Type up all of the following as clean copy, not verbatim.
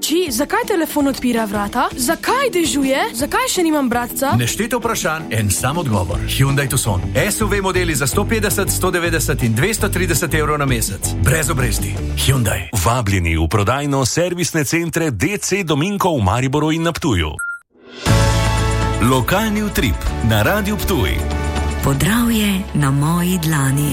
Oči, zakaj telefon odpira vrata? Zakaj dežuje? Zakaj še nimam bratca? Nešteto vprašanj, en sam odgovor. Hyundai Tucson. SUV modeli za 150, 190 in 230 evrov na mesec. Brez obresti. Hyundai. Vabljeni v prodajno-servisne centre DC Dominko v Mariboru in na Ptuju. Lokalni utrip na Radiu Ptuj. Podravje na moji dlani.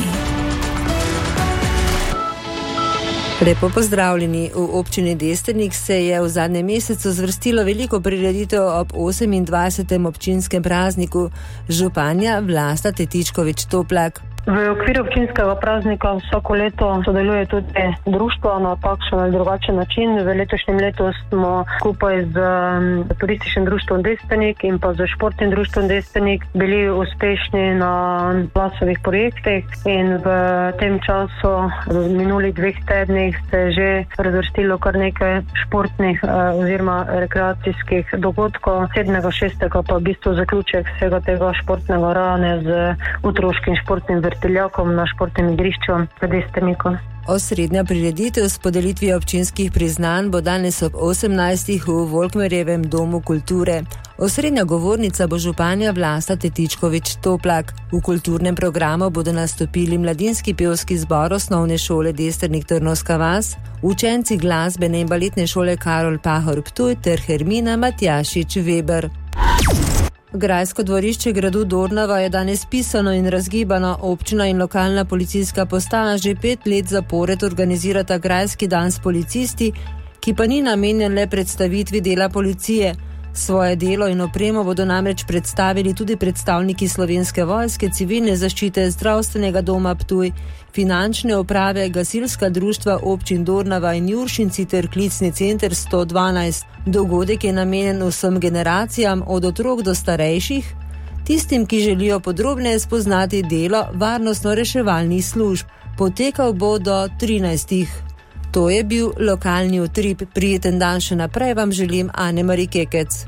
Lepo pozdravljeni. V občini Destrnik se je v zadnjem mesecu zvrstilo veliko prireditev ob 28. občinskem prazniku. Županja Vlasta Tetičkovič-Toplak. V okviru občinskega praznika vsako leto sodeluje tudi društvo na takšen ali drugačen način. V letošnjem letu smo skupaj z turističnim društvom Destrnik in pa z športnim društvom Destrnik bili uspešni na Vlasovih projektih in v tem času, v minulih 2 tednih, se je že razvrstilo kar nekaj športnih oziroma rekreacijskih dogodkov. 7.6. pa v bistvu zaključek vsega tega športnega rane z otroškim športnim vrtiljakom na športnem igrišču v Destrniku. Osrednja prireditev s podelitvijo občinskih priznanj bo danes ob 18. v Volkmerjevem domu kulture. Osrednja govornica bo županja Vlasta Tetičkovič-Toplak. V kulturnem programu bodo nastopili mladinski pevski zbor osnovne šole Destrnik Trnovska vas, učenci glasbene in baletne šole Karol Pahor Ptuj ter Hermina Matjašič Weber. Grajsko dvorišče gradu Dornava je danes pisano in razgibano. Občina in lokalna policijska postaja že 5 let zapored organizirata Grajski dan s policisti, ki pa ni namenjen le predstavitvi dela policije. Svoje delo in opremo bodo namreč predstavili tudi predstavniki Slovenske vojske, civilne zaščite, zdravstvenega doma Ptuj, finančne uprave, gasilska društva občin Dornava in Juršinci ter klicni center 112. Dogodek je namenjen vsem generacijam, od otrok do starejših, tistim, ki želijo podrobneje spoznati delo varnostno-reševalnih služb. Potekal bo do 13. To je bil lokalni utrip. Prijeten dan še naprej vam želim Ane-Mari Kekec.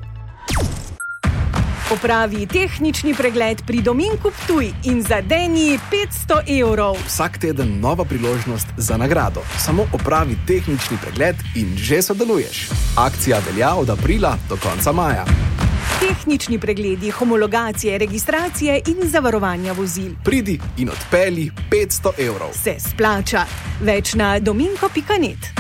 Opravi tehnični pregled pri Dominku Ptuj in zadeni 500 evrov. Vsak teden nova priložnost za nagrado. Samo opravi tehnični pregled in že sodeluješ. Akcija velja od aprila do konca maja. Tehnični pregledi, homologacije, registracije in zavarovanja vozil. Pridi in odpelji 500 evrov. Se splača. Več na dominko.net.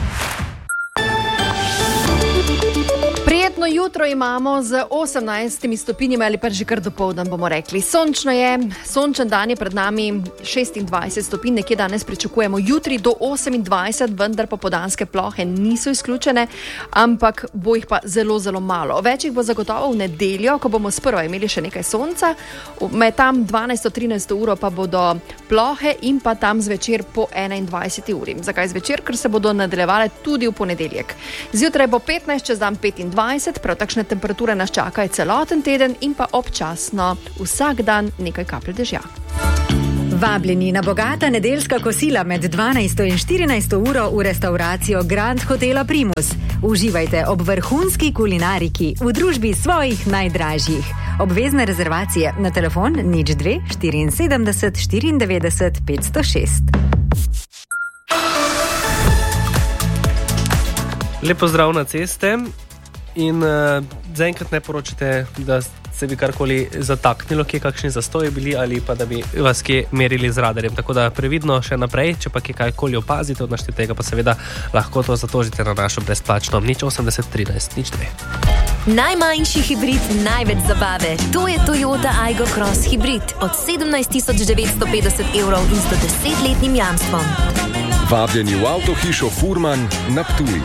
Prijetno jutro imamo z 18 stopinjami ali pa že kar dopoldan, bomo rekli. Sončno je, sončen dan je pred nami, 26 stopinj, nekje danes pričakujemo, jutri do 28, vendar popoldanske plohe niso izključene, ampak bo jih pa zelo, zelo malo. Več jih bo zagotovo v nedeljo, ko bomo sprva imeli še nekaj sonca, med tam 12-13 uro pa bodo plohe in pa tam zvečer po 21 uri. Zakaj zvečer? Ker se bodo nadaljevale tudi v ponedeljek. Zjutraj bo 15, čez dan 25, prav takšne temperature nas čakajo celoten teden in pa občasno vsak dan nekaj kapelj dežja. Vabljeni na bogata nedeljska kosila med 12 in 14 uro v restauracijo Grand Hotela Primus. Uživajte ob vrhunski kulinariki v družbi svojih najdražjih. Obvezne rezervacije na telefon 02 74 94 506. Lepo zdrav na ceste in zaenkrat ne poročate, da se bi karkoli zataknilo, kje kakšni zastoji bili ali pa da bi vas kje merili z radarjem. Tako da previdno še naprej, če pa kje kakoli opazite od naštetega, pa seveda lahko to zatožite na našo brezplačno 080 13 02. Najmanjši hibrid, največ zabave. To je Toyota Aygo Cross hibrid od 17.950 evrov in s 10-letnim jamstvom. Vabljeni v avtohišo Furman na Ptuj.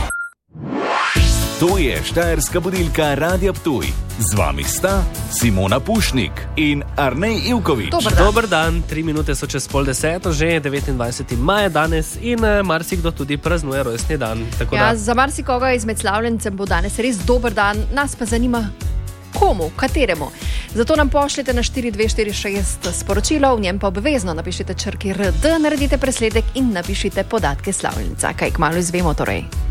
To je štajerska budilka Radia Ptuj. Z vami sta Simona Pušnik in Arnej Ivković. Dober dan, 3 minute so čez 9:30, že 29. maja danes in marsikdo tudi praznuje rojstni dan. Tako ja, za marsikoga izmed slavljencem bo danes res dober dan, nas pa zanima komu, kateremu. Zato nam pošljete na 4246 sporočilo, v njem pa obvezno napišite črki RD, naredite presledek in napišite podatke slavljenca. Kaj kmalu izvemo torej.